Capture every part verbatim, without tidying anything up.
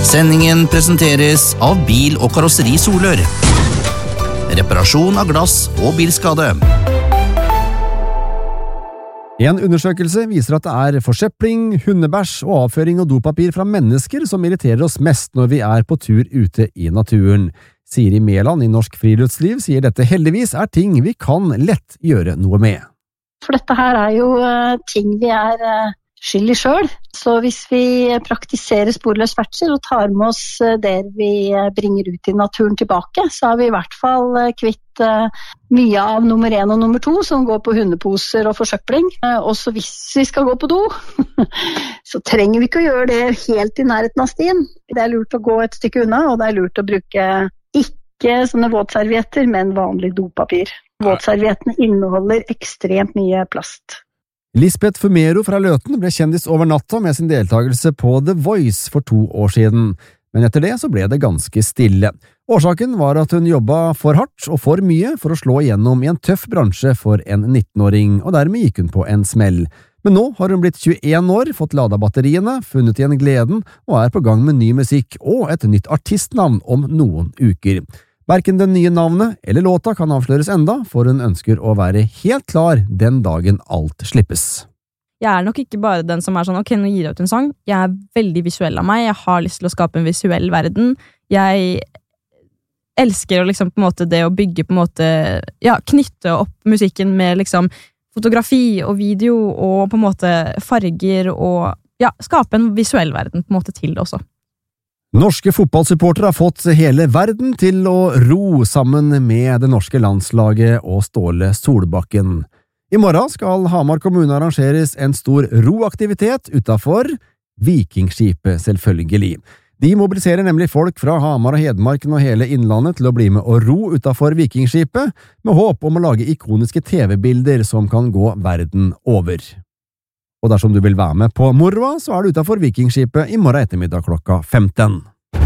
Sendingen presenteres av Bil- og Karosseri Solør. Reparasjon av glass og bilskade. En undersøkelse viser at det er forsøpling, hundebæsj og avføring og dopapir fra mennesker som irriterer oss mest når vi er på tur ute i naturen. Siri Mæland i Norsk Friluftsliv sier dette heldigvis er ting vi kan lett gjøre noe med. For dette her er jo uh, ting vi er uh, skyld i selv. Så hvis vi praktiserer sporløs ferdsel og tar med oss uh, det vi uh, bringer ut i naturen tilbake, så har vi i hvert fall uh, kvitt uh, mye av nummer én og nummer to som går på hundeposer og forsøpling. Uh, også hvis vi skal gå på do, så trenger vi ikke å gjøre det helt i nærheten av stien. Det er lurt å gå et stykke unna, og det er lurt å bruke ikke sånne våtservietter, men vanlig dopapir. Våtserviettene inneholder ekstremt mye plast. Lisbeth Fumero fra Løten ble kjendis over natta med sin deltakelse på The Voice for to år siden, men etter det så ble det ganske stille. Årsaken var at hun jobbet for hardt og for mye for å slå igjennom i en tøff bransje for en nittenåring, og dermed gikk hun på en smell. Men nå har hun blitt tjueen år, fått ladet batteriene, funnet igjen gleden og er på gang med ny musikk og et nytt artistnavn om noen uker. Hverken det nye navnet eller låta kan avsløres enda, for hun ønsker å være helt klar den dagen alt slippes. Jeg er nok ikke bare den som er sånn, ok, nå gir jeg ut en sang. Jeg er veldig visuell av meg, jeg har lyst til å skape en visuell verden. Jeg elsker å liksom på en måte det å bygge på en måte, ja, knytte opp musikken med liksom fotografi og video og på en måte farger og ja, skape en visuell verden på en måte til det også. Norske fotballsupportere har fått hele verden til å ro sammen med det norske landslaget og Ståle Solbakken. I morgen skal Hamar kommune arrangeres en stor roaktivitet utenfor Vikingskipet, selvfølgelig. De mobiliserer nemlig folk fra Hamar og Hedmarken og hele innlandet til å bli med å ro utenfor Vikingskipet, med håp om å lage ikoniske T V-bilder som kan gå verden over. Og dersom du vil være med på moroa, så er du utenfor Vikingskipet i morgen ettermiddag klokka femten.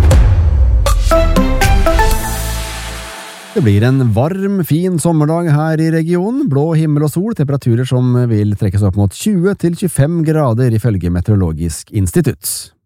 Det blir en varm, fin sommerdag her i regionen, blå himmel og sol, temperaturer som vil trekkes opp mot tjue til tjuefem grader ifølge Meteorologisk institutt.